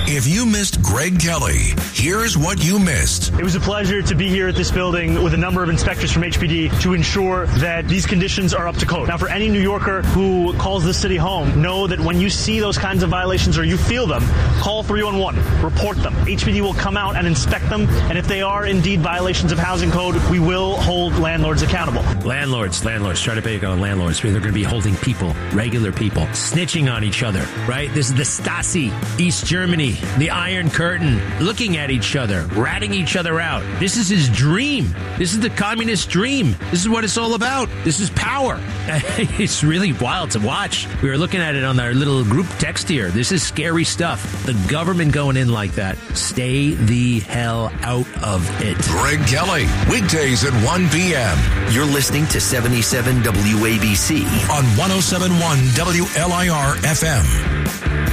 If you missed Greg Kelly, here's what you missed. It was a pleasure to be here at this building with a number of inspectors from HPD to ensure that these conditions are up to code. Now, for any New Yorker who calls this city home, know that when you see those kinds of violations or you feel them, call 311, report them. HPD will come out and inspect them, and if they are indeed violations of housing code, we will hold landlords accountable. Landlords, try to pick on landlords. They're going to be holding people, regular people, snitching on each other, right? This is the Stasi, East Germany, the Iron Curtain, looking at each other, ratting each other out. This is his dream. This is the communist dream. This is what it's all about. This is power. It's really wild to watch. We were looking at it on our little group text here. This is scary stuff. The government going in like that. Stay the hell out of it. Greg Kelly, weekdays at 1 p.m. You're listening to 77 WABC on 107.1 WLIR FM.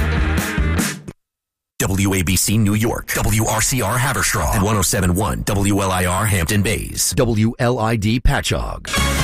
WABC New York, WRCR Haverstraw, and 107.1 WLIR Hampton Bays, WLID Patchogue.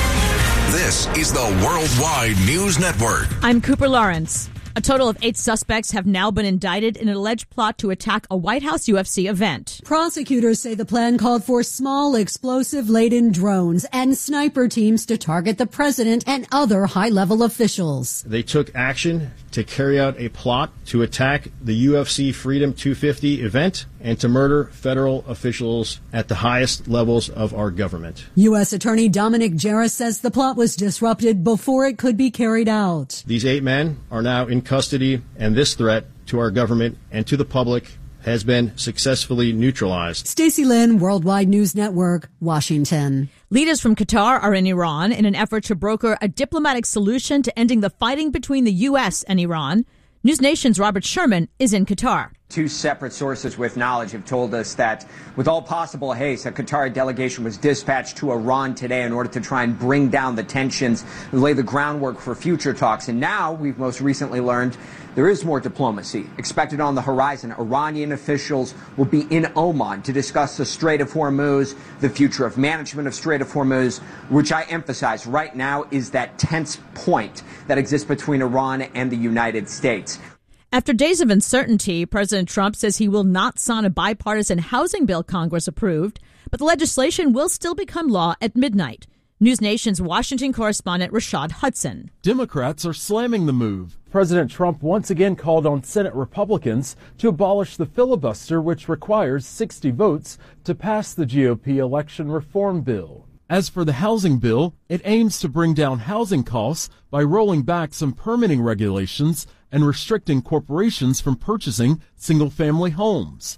This is the Worldwide News Network. I'm Cooper Lawrence. A total of 8 suspects have now been indicted in an alleged plot to attack a White House UFC event. Prosecutors say the plan called for small explosive-laden drones and sniper teams to target the president and other high-level officials. They took action to carry out a plot to attack the UFC Freedom 250 event and to murder federal officials at the highest levels of our government. U.S. Attorney Dominic Jarris says the plot was disrupted before it could be carried out. These 8 men are now in custody, and this threat to our government and to the public has been successfully neutralized. Stacey Lynn, Worldwide News Network, Washington. Leaders from Qatar are in Iran in an effort to broker a diplomatic solution to ending the fighting between the U.S. and Iran. News Nation's Robert Sherman is in Qatar. 2 separate sources with knowledge have told us that with all possible haste, a Qatari delegation was dispatched to Iran today in order to try and bring down the tensions and lay the groundwork for future talks. And now we've most recently learned there is more diplomacy expected on the horizon. Iranian officials will be in Oman to discuss the Strait of Hormuz, the future of management of Strait of Hormuz, which I emphasize right now is that tense point that exists between Iran and the United States. After days of uncertainty, President Trump says he will not sign a bipartisan housing bill Congress approved, but the legislation will still become law at midnight. News Nation's Washington correspondent Rashad Hudson. Democrats are slamming the move. President Trump once again called on Senate Republicans to abolish the filibuster, which requires 60 votes to pass the GOP election reform bill. As for the housing bill, it aims to bring down housing costs by rolling back some permitting regulations and restricting corporations from purchasing single-family homes.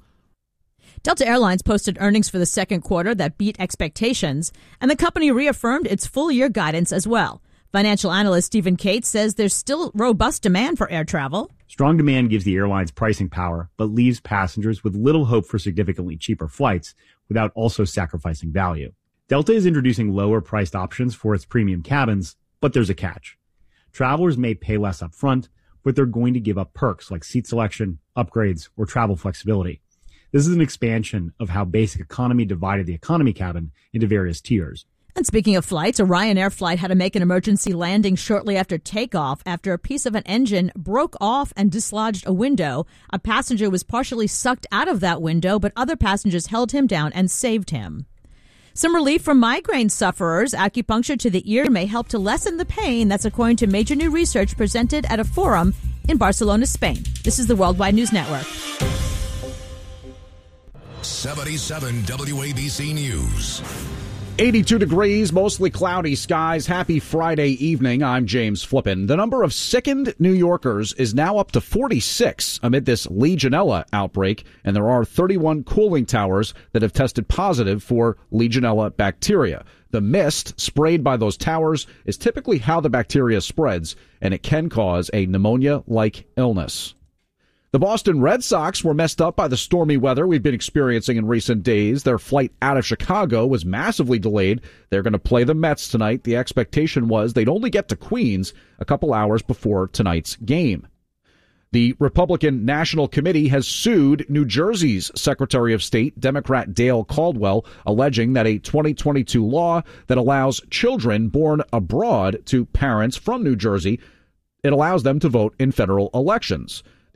Delta Airlines posted earnings for the second quarter that beat expectations, and the company reaffirmed its full-year guidance as well. Financial analyst Stephen Cates says there's still robust demand for air travel. Strong demand gives the airlines pricing power, but leaves passengers with little hope for significantly cheaper flights without also sacrificing value. Delta is introducing lower-priced options for its premium cabins, but there's a catch. Travelers may pay less up front, but they're going to give up perks like seat selection, upgrades, or travel flexibility. This is an expansion of how Basic Economy divided the economy cabin into various tiers. And speaking of flights, a Ryanair flight had to make an emergency landing shortly after takeoff after a piece of an engine broke off and dislodged a window. A passenger was partially sucked out of that window, but other passengers held him down and saved him. Some relief from migraine sufferers. Acupuncture to the ear may help to lessen the pain. That's according to major new research presented at a forum in Barcelona, Spain. This is the Worldwide News Network. 77 WABC News. 82 degrees, mostly cloudy skies. Happy Friday evening. I'm James Flippin. The number of sickened New Yorkers is now up to 46 amid this Legionella outbreak, and there are 31 cooling towers that have tested positive for Legionella bacteria. The mist sprayed by those towers is typically how the bacteria spreads, and it can cause a pneumonia-like illness. The Boston Red Sox were messed up by the stormy weather we've been experiencing in recent days. Their flight out of Chicago was massively delayed. They're going to play the Mets tonight. The expectation was they'd only get to Queens a couple hours before tonight's game. The Republican National Committee has sued New Jersey's Secretary of State, Democrat Dale Caldwell, alleging that a 2022 law that allows children born abroad to parents from New Jersey, it allows them to vote in federal elections.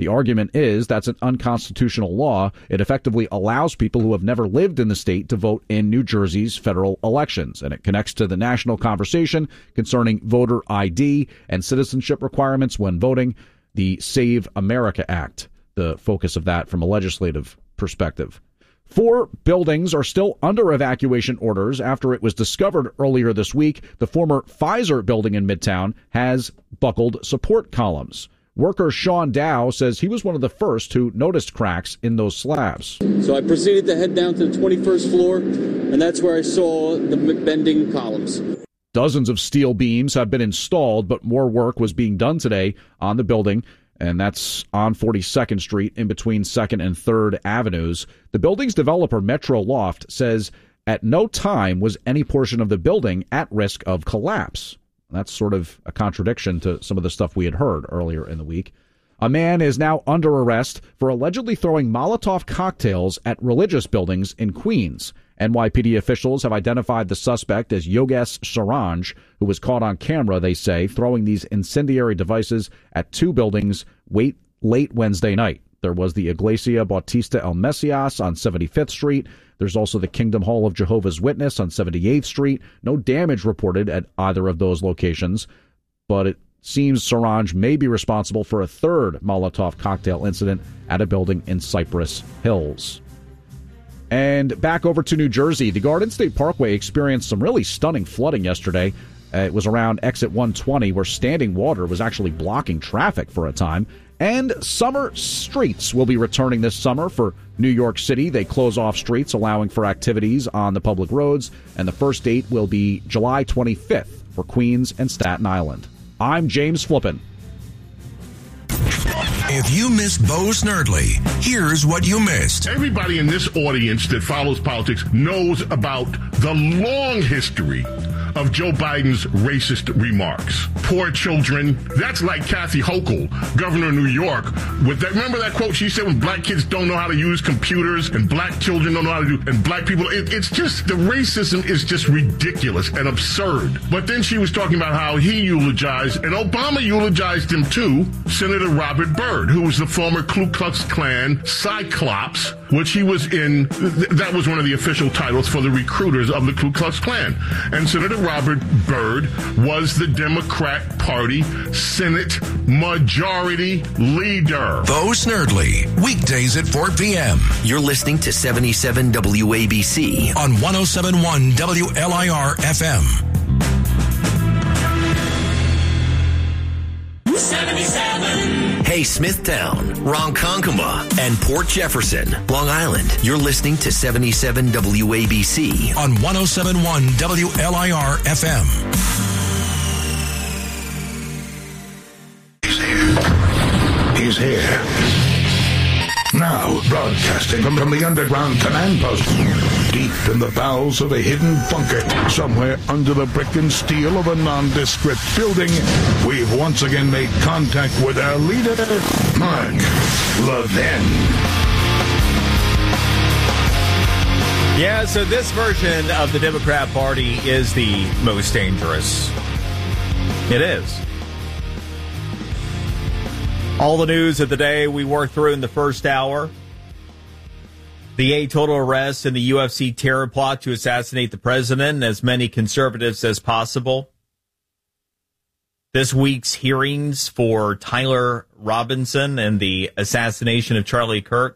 The argument is that's an unconstitutional law. It effectively allows people who have never lived in the state to vote in New Jersey's federal elections, and it connects to the national conversation concerning voter ID and citizenship requirements when voting, the Save America Act, the focus of that from a legislative perspective. 4 buildings are still under evacuation orders after it was discovered earlier this week the former Pfizer building in Midtown has buckled support columns. Worker Sean Dow says he was one of the first who noticed cracks in those slabs. So I proceeded to head down to the 21st floor, and that's where I saw the bending columns. Dozens of steel beams have been installed, but more work was being done today on the building, and that's on 42nd Street in between 2nd and 3rd Avenues. The building's developer, Metro Loft, says at no time was any portion of the building at risk of collapse. That's sort of a contradiction to some of the stuff we had heard earlier in the week. A man is now under arrest for allegedly throwing Molotov cocktails at religious buildings in Queens. NYPD officials have identified the suspect as Yogesh Saranj, who was caught on camera, they say, throwing these incendiary devices at 2 buildings late Wednesday night. There was the Iglesia Bautista El Mesias on 75th Street. There's also the Kingdom Hall of Jehovah's Witness on 78th Street. No damage reported at either of those locations, but it seems Saranj may be responsible for a 3rd Molotov cocktail incident at a building in Cypress Hills. And back over to New Jersey, the Garden State Parkway experienced some really stunning flooding yesterday. It was around exit 120 where standing water was actually blocking traffic for a time. And summer streets will be returning this summer for New York City. They close off streets, allowing for activities on the public roads. And the first date will be July 25th for Queens and Staten Island. I'm James Flippin. If you missed Bo Snerdley, here's what you missed. Everybody in this audience that follows politics knows about the long history of Joe Biden's racist remarks. Poor children. That's like Kathy Hochul, governor of New York. With that, remember that quote she said when black kids don't know how to use computers and black children don't know how to do, and black people, it's just, the racism is just ridiculous and absurd. But then she was talking about how he eulogized, and Obama eulogized him too, Senator Robert Byrd, who was the former Ku Klux Klan Cyclops, which he was in, that was one of the official titles for the recruiters of the Ku Klux Klan. And Senator Robert Byrd was the Democrat Party Senate Majority Leader. Bo Snerdley, weekdays at 4 p.m. You're listening to 77 WABC on 107.1 WLIR FM. 77. Hey, Smithtown, Ronkonkoma, and Port Jefferson, Long Island. You're listening to 77 WABC on 107.1 WLIR FM. He's here. Now, broadcasting from the underground command post, deep in the bowels of a hidden bunker, somewhere under the brick and steel of a nondescript building, we've once again made contact with our leader, Mark Levin. Yeah, so this version of the Democrat Party is the most dangerous. It is. All the news of the day we worked through in the first hour. The 8 total arrests in the UFC terror plot to assassinate the president and as many conservatives as possible. This week's hearings for Tyler Robinson and the assassination of Charlie Kirk.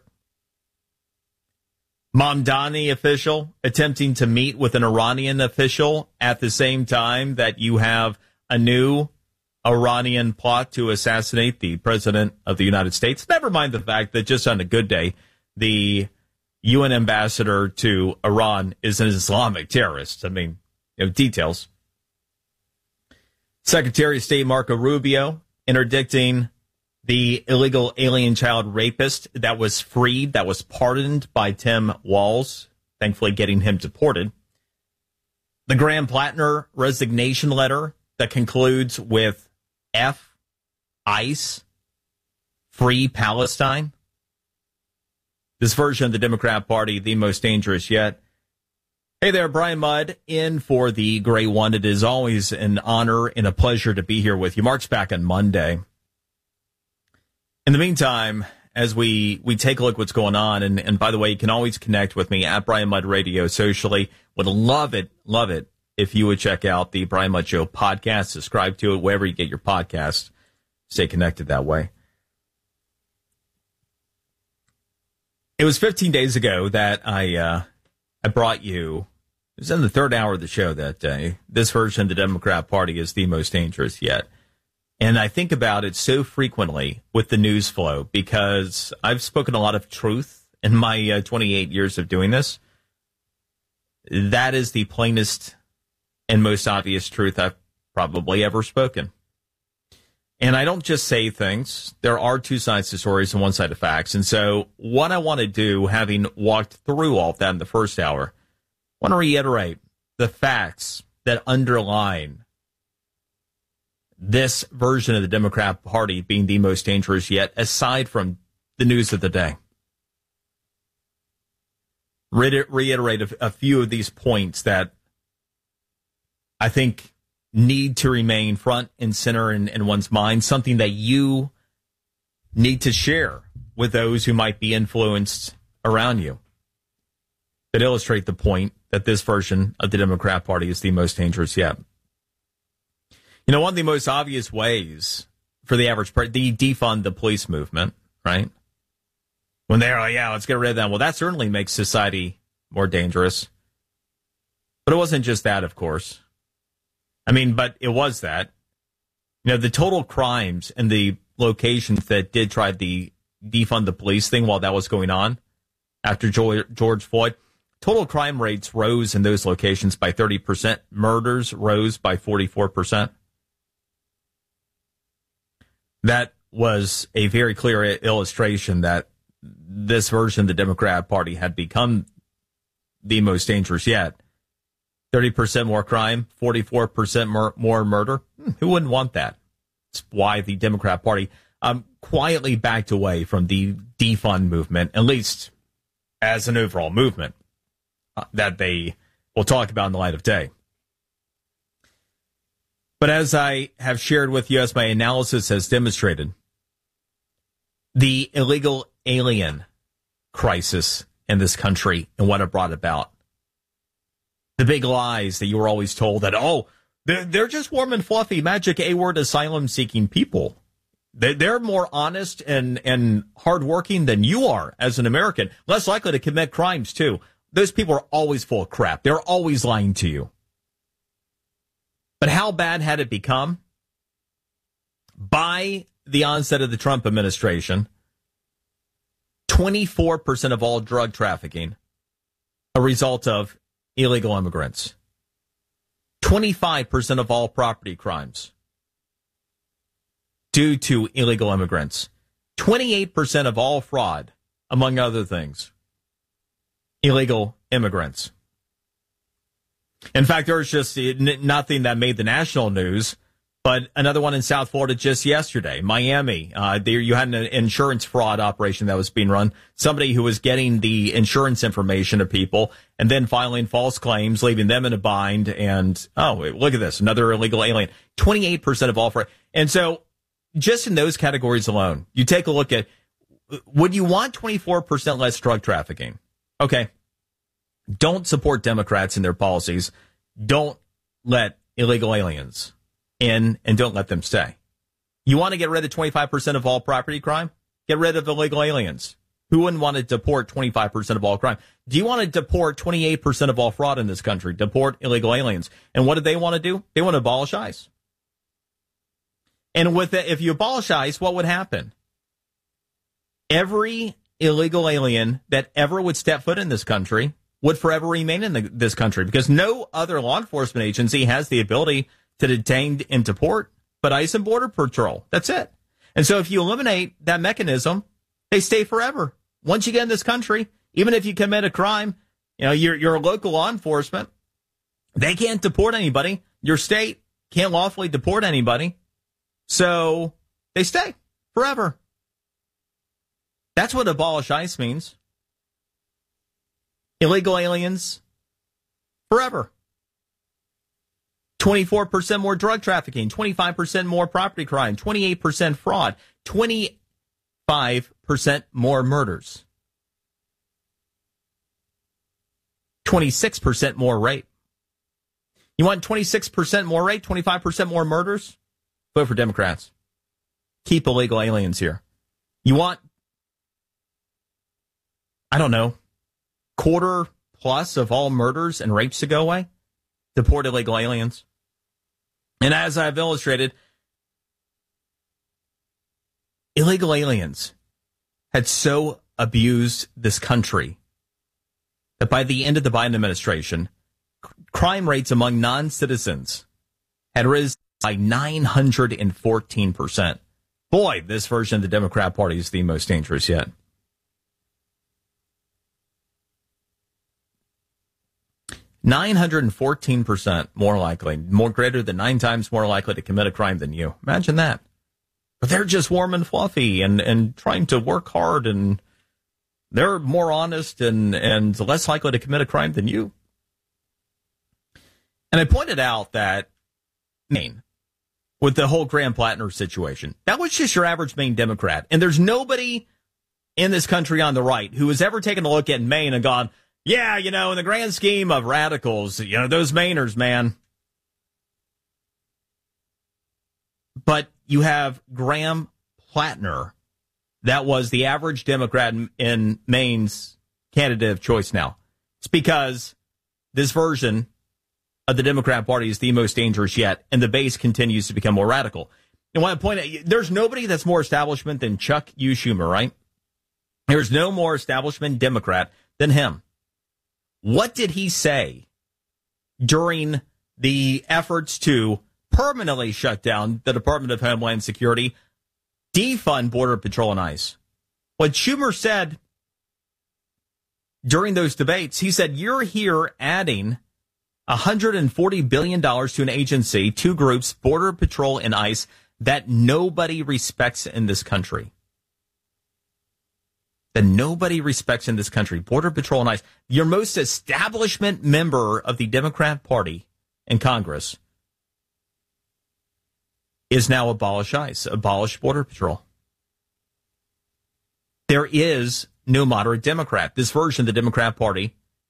Mamdani official attempting to meet with an Iranian official at the same time that you have a new Iranian plot to assassinate the president of the United States. Never mind the fact that just on a good day, the UN ambassador to Iran is an Islamic terrorist. I mean, details. Secretary of State Marco Rubio interdicting the illegal alien child rapist that was freed, that was pardoned by Tim Walz, thankfully getting him deported. The Graham Plattner resignation letter that concludes with F, ICE, Free Palestine. This version of the Democrat Party, the most dangerous yet. Hey there, Brian Mudd, in for the Gray One. It is always an honor and a pleasure to be here with you. Mark's back on Monday. In the meantime, as we take a look at what's going on, and by the way, you can always connect with me at Brian Mudd Radio socially. Would love it if you would check out the Brian Mudd Show podcast, subscribe to it wherever you get your podcasts. Stay connected that way. It was 15 days ago that I brought you, it was in the third hour of the show, that this version of the Democrat Party is the most dangerous yet. And I think about it so frequently with the news flow because I've spoken a lot of truth in my 28 years of doing this. That is the plainest and most obvious truth I've probably ever spoken. And I don't just say things. There are two sides to stories and one side of facts. And so what I want to do, having walked through all of that in the first hour, I want to reiterate the facts that underline this version of the Democrat Party being the most dangerous yet, aside from the news of the day. Reiterate a few of these points that I think need to remain front and center in one's mind, something that you need to share with those who might be influenced around you, that illustrate the point that this version of the Democrat Party is the most dangerous yet. You know, one of the most obvious ways for the average person, the defund the police movement, right? When they're like, yeah, let's get rid of them. Well, that certainly makes society more dangerous. But it wasn't just that, of course. I mean, but it was that. You know, the total crimes in the locations that did try the defund the police thing while that was going on after George Floyd, total crime rates rose in those locations by 30%. Murders rose by 44%. That was a very clear illustration that this version of the Democrat Party had become the most dangerous yet. 30% more crime, 44% more murder. Who wouldn't want that? It's why the Democrat Party quietly backed away from the defund movement, at least as an overall movement that they will talk about in the light of day. But as I have shared with you, as my analysis has demonstrated, the illegal alien crisis in this country and what it brought about, the big lies that you were always told that, oh, they're just warm and fluffy, magic A-word asylum-seeking people. They're more honest and hardworking than you are as an American, less likely to commit crimes, too. Those people are always full of crap. They're always lying to you. But how bad had it become? By the onset of the Trump administration, 24% of all drug trafficking, a result of illegal immigrants. 25% of all property crimes due to illegal immigrants. 28% of all fraud, among other things, illegal immigrants. In fact, there was just nothing that made the national news, but another one in South Florida just yesterday, Miami. You had an insurance fraud operation that was being run. Somebody who was getting the insurance information of people and then filing false claims, leaving them in a bind. And, oh, look at this, another illegal alien. 28% of all fraud. And so just in those categories alone, you take a look at, would you want 24% less drug trafficking? Okay. Don't support Democrats in their policies. Don't let illegal aliens in and don't let them stay. You want to get rid of 25% of all property crime? Get rid of illegal aliens. Who wouldn't want to deport 25% of all crime? Do you want to deport 28% of all fraud in this country? Deport illegal aliens. And what do they want to do? They want to abolish ICE. And with it, if you abolish ICE, what would happen? Every illegal alien that ever would step foot in this country would forever remain in this country because no other law enforcement agency has the ability to detain and deport but ICE and Border Patrol. That's it. And so if you eliminate that mechanism, they stay forever. Once you get in this country, even if you commit a crime, you know, your local law enforcement, they can't deport anybody. Your state can't lawfully deport anybody. So they stay forever. That's what abolish ICE means. Illegal aliens forever. 24% more drug trafficking, 25% more property crime, 28% fraud, more murders. 26% more rape. You want 26% more rape, 25% more murders? Vote for Democrats. Keep illegal aliens here. You want, I don't know, quarter plus of all murders and rapes to go away? Deport illegal aliens. And as I've illustrated, illegal aliens had so abused this country that by the end of the Biden administration, crime rates among non-citizens had risen by 914%. Boy, this version of the Democrat Party is the most dangerous yet. %914% more likely, greater than 9 times more likely to commit a crime than you. Imagine that. But they're just warm and fluffy and trying to work hard, and they're more honest and less likely to commit a crime than you. And I pointed out that Maine, with the whole Graham Plattner situation, that was just your average Maine Democrat. And there's nobody in this country on the right who has ever taken a look at Maine and gone, yeah, in the grand scheme of radicals, those Mainers, man. But you have Graham Plattner. That was the average Democrat in Maine's candidate of choice now. It's because this version of the Democrat Party is the most dangerous yet, and the base continues to become more radical. And I want to point out, there's nobody that's more establishment than Chuck U. Schumer, right? There's no more establishment Democrat than him. What did he say during the efforts to permanently shut down the Department of Homeland Security, defund Border Patrol and ICE? What Schumer said during those debates, he said, you're here adding $140 billion to an agency, 2 groups, Border Patrol and ICE, that nobody respects in this country. That nobody respects in this country. Border Patrol and ICE. Your most establishment member of the Democrat Party in Congress is now abolish ICE, abolish Border Patrol. There is no moderate Democrat. This version of the Democrat Party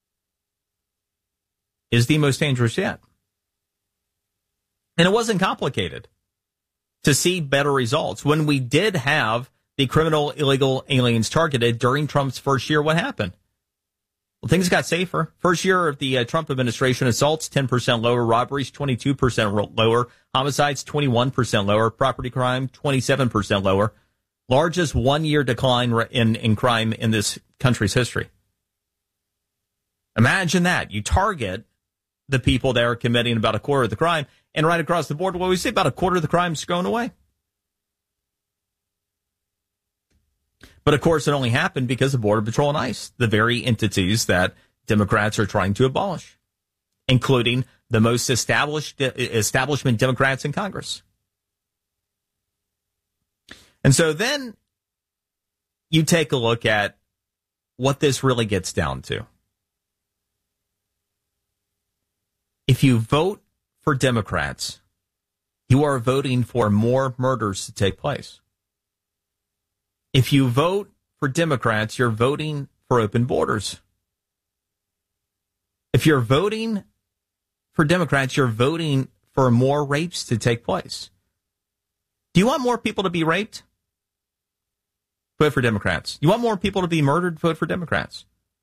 is the most dangerous yet. And it wasn't complicated to see better results. When we did have the criminal illegal aliens targeted during Trump's first year, what happened? Well, things got safer. First year of the Trump administration, assaults 10% lower, robberies 22% lower, homicides 21% lower, property crime 27% lower. Largest one-year decline in crime in this country's history. Imagine that. You target the people that are committing about a quarter of the crime, and right across the board, well, we see about a quarter of the crime is going away. But, of course, it only happened because of Border Patrol and ICE, the very entities that Democrats are trying to abolish, including the most establishment Democrats in Congress. And so then you take a look at what this really gets down to. If you vote for Democrats, you are voting for more murders to take place. If you vote for Democrats, you're voting for open borders. If you're voting for Democrats, you're voting for more rapes to take place. Do you want more people to be raped? Vote for Democrats. You want more people to be murdered? Vote for Democrats.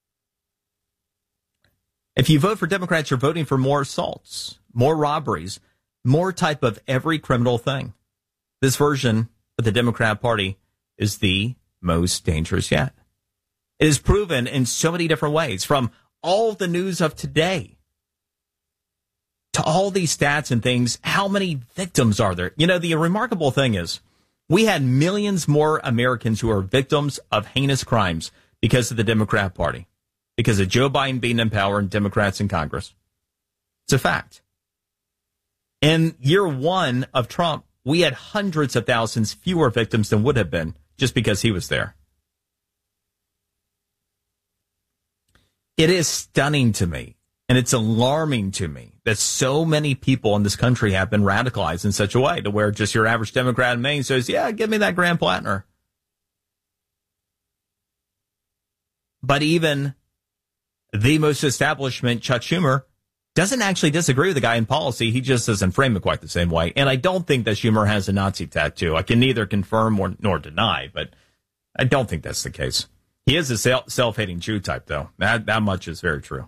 If you vote for Democrats, you're voting for more assaults, more robberies, more type of every criminal thing. This version of the Democrat Party is the most dangerous yet. It is proven in so many different ways, from all the news of today to all these stats and things. How many victims are there? The remarkable thing is we had millions more Americans who are victims of heinous crimes because of the Democrat Party, because of Joe Biden being in power and Democrats in Congress. It's a fact. In year 1 of Trump, we had hundreds of thousands fewer victims than would have been just because he was there. It is stunning to me, and it's alarming to me that so many people in this country have been radicalized in such a way to where just your average Democrat in Maine says, yeah, give me that Graham Plattner. But even the most establishment, Chuck Schumer, doesn't actually disagree with the guy in policy. He just doesn't frame it quite the same way. And I don't think that Schumer has a Nazi tattoo. I can neither confirm nor deny, but I don't think that's the case. He is a self-hating Jew type, though. That much is very true.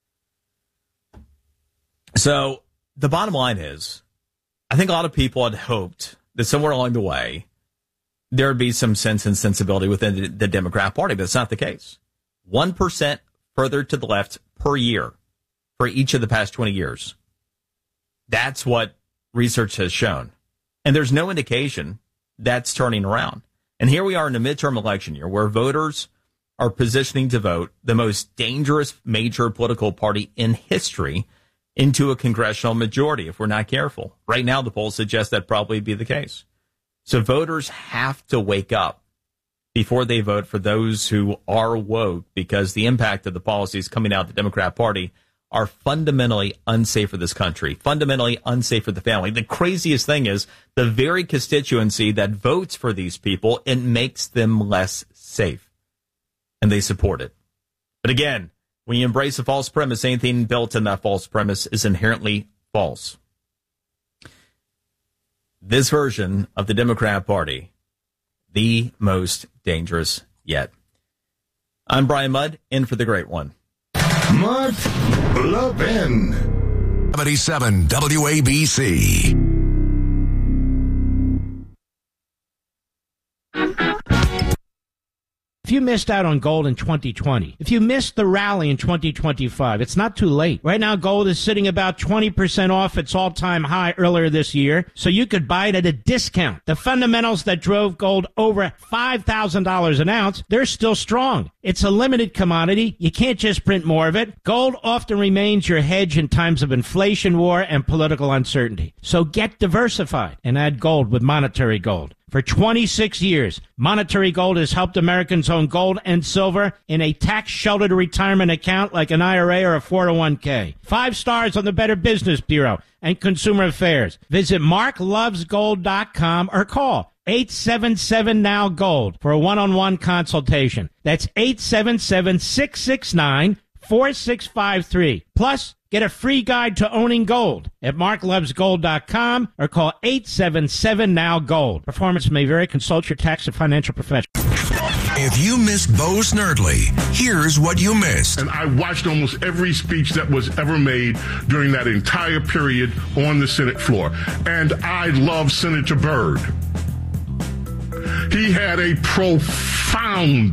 So the bottom line is, I think a lot of people had hoped that somewhere along the way, there would be some sense and sensibility within the Democrat Party, but it's not the case. 1% further to the left per year for each of the past 20 years. That's what research has shown. And there's no indication that's turning around. And here we are in a midterm election year where voters are positioning to vote the most dangerous major political party in history into a congressional majority if we're not careful. Right now, the polls suggest that probably be the case. So voters have to wake up before they vote for those who are woke, because the impact of the policies coming out of the Democrat Party are fundamentally unsafe for this country, fundamentally unsafe for the family. The craziest thing is the very constituency that votes for these people, it makes them less safe, and they support it. But again, when you embrace a false premise, anything built in that false premise is inherently false. This version of the Democrat Party, the most dangerous yet. I'm Brian Mudd, in for the great one. Mark Levin. 77 WABC. If you missed out on gold in 2020, if you missed the rally in 2025, it's not too late. Right now, gold is sitting about 20% off its all-time high earlier this year, so you could buy it at a discount. The fundamentals that drove gold over $5,000 an ounce, they're still strong. It's a limited commodity. You can't just print more of it. Gold often remains your hedge in times of inflation, war, and political uncertainty. So get diversified and add gold with Monetary Gold. For 26 years, Monetary Gold has helped Americans own gold and silver in a tax-sheltered retirement account like an IRA or a 401k. 5 stars on the Better Business Bureau and Consumer Affairs. Visit marklovesgold.com or call 877-NOW-GOLD for a one-on-one consultation. That's 877-669-4653. Plus, get a free guide to owning gold at marklovesgold.com or call 877-NOW-GOLD. Performance may vary. Consult your tax and financial professional. If you missed Bo Snerdley, here's what you missed. And I watched almost every speech that was ever made during that entire period on the Senate floor. And I love Senator Byrd. He had a profound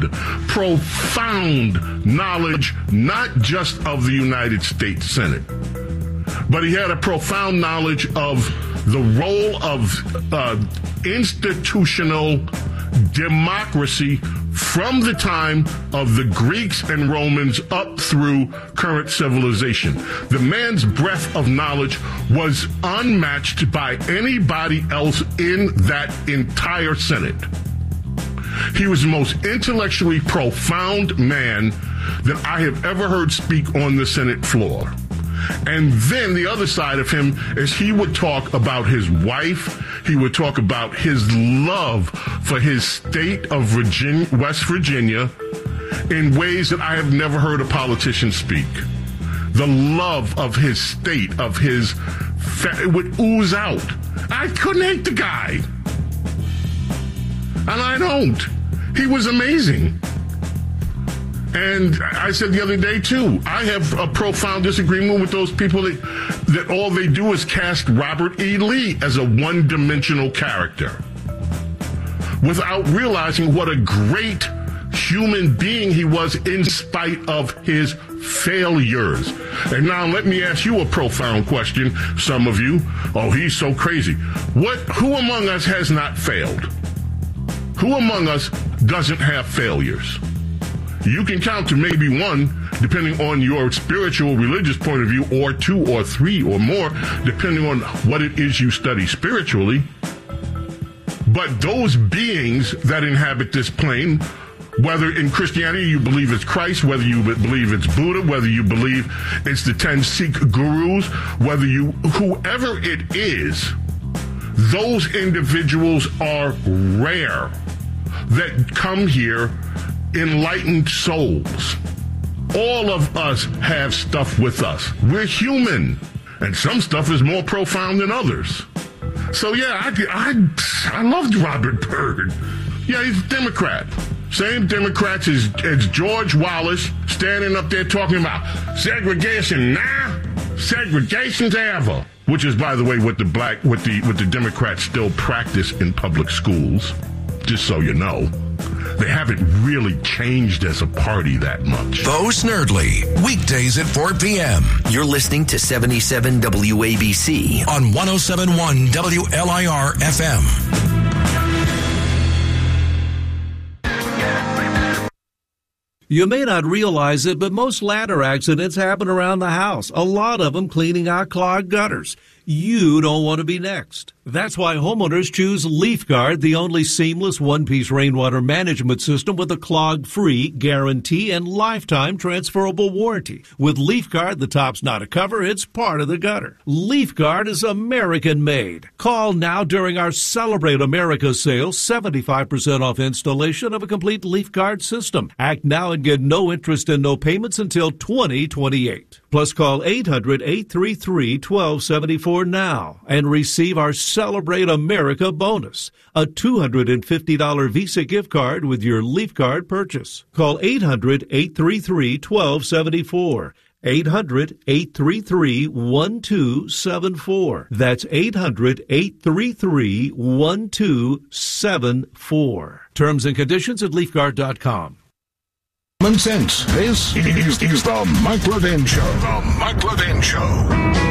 knowledge, not just of the United States Senate, but he had a profound knowledge of the role of institutional democracy from the time of the Greeks and Romans up through current civilization. The man's breadth of knowledge was unmatched by anybody else in that entire Senate. He was the most intellectually profound man that I have ever heard speak on the Senate floor. And then the other side of him is he would talk about his wife. He would talk about his love for his state of Virginia, West Virginia, in ways that I have never heard a politician speak. The love of his state, of his, it would ooze out. I couldn't hate the guy. And I don't. He was amazing. And I said the other day, too, I have a profound disagreement with those people that all they do is cast Robert E. Lee as a one-dimensional character without realizing what a great human being he was in spite of his failures. And now let me ask you a profound question, some of you. Oh, he's so crazy. Who among us has not failed? Who among us doesn't have failures? You can count to maybe one, depending on your spiritual, religious point of view, or 2 or 3 or more, depending on what it is you study spiritually. But those beings that inhabit this plane, whether in Christianity you believe it's Christ, whether you believe it's Buddha, whether you believe it's the 10 Sikh gurus, whoever it is, those individuals are rare that come here enlightened souls. All of us have stuff with us. We're human. And some stuff is more profound than others. So, yeah, I loved Robert Byrd. Yeah, he's a Democrat. Same Democrats as George Wallace standing up there talking about segregation now, segregation's ever. Which is, by the way, what the Democrats still practice in public schools. Just so you know. They haven't really changed as a party that much. Bo Snerdley, weekdays at 4 p.m. You're listening to 77 WABC on 107.1 WLIR FM. You may not realize it, but most ladder accidents happen around the house. A lot of them cleaning out clogged gutters. You don't want to be next. That's why homeowners choose LeafGuard, the only seamless one-piece rainwater management system with a clog-free guarantee and lifetime transferable warranty. With LeafGuard, the top's not a cover, it's part of the gutter. LeafGuard is American-made. Call now during our Celebrate America sale, 75% off installation of a complete LeafGuard system. Act now and get no interest and no payments until 2028. Plus, call 800-833-1274 now and receive our Celebrate America bonus, a $250 Visa gift card with your LeafGuard purchase. Call 800-833-1274. 800-833-1274. That's 800-833-1274. Terms and conditions at LeafGuard.com. Common sense. This is the Mike Levin Show. The Mike Levin Show.